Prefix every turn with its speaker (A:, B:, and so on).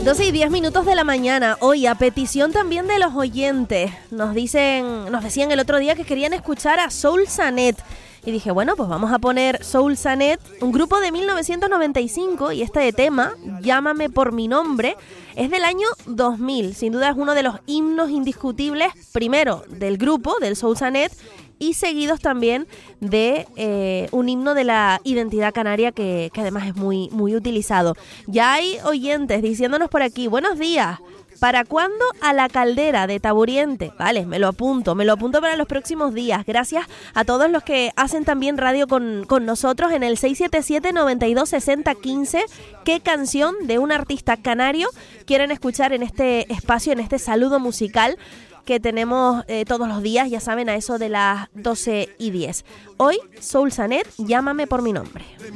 A: 12:10 de la mañana. Hoy, a petición también de los oyentes, nos decían el otro día que querían escuchar a Soul Sanet. Y dije, bueno, pues vamos a poner Soul Sanet, un grupo de 1995, y este tema, Llámame por mi nombre, es del año 2000. Sin duda es uno de los himnos indiscutibles, primero del grupo, del Soul Sanet, y seguidos también de un himno de la identidad canaria que además es muy, muy utilizado. Ya hay oyentes diciéndonos por aquí, buenos días, ¿para cuándo a la caldera de Taburiente? Vale, me lo apunto para los próximos días. Gracias a todos los que hacen también radio con nosotros en el 677-926015. ¿Qué canción de un artista canario quieren escuchar en este espacio, en este saludo musical que tenemos todos los días, ya saben, a eso de las 12:10? Hoy, Soul Sanet, Llámame por mi nombre.